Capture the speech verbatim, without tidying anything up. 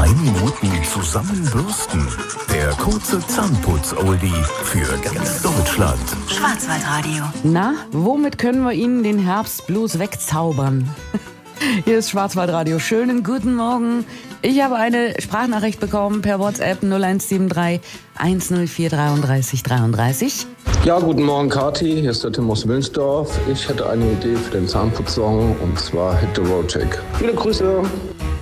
Drei Minuten zusammenbürsten. Der kurze Zahnputz-Oldie für ganz Deutschland. Schwarzwaldradio. Na, womit können wir Ihnen den Herbstblues wegzaubern? Hier ist Schwarzwaldradio. Schönen guten Morgen. Ich habe eine Sprachnachricht bekommen per WhatsApp null eins sieben drei eins null vier dreiunddreißig dreiunddreißig. Ja, guten Morgen Kathi, hier ist der Tim aus Wilnsdorf. Ich hätte eine Idee für den Zahnputzsong und zwar Hit the Road Jack. Viele Grüße.